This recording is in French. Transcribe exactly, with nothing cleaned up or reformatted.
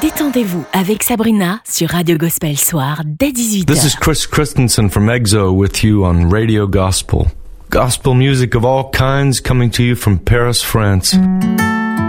Détendez-vous avec Sabrina sur Radio Gospel Soir dès dix-huit heures. This is Chris Christensen from EXO with you on Radio Gospel. Gospel music of all kinds coming to you from Paris, France.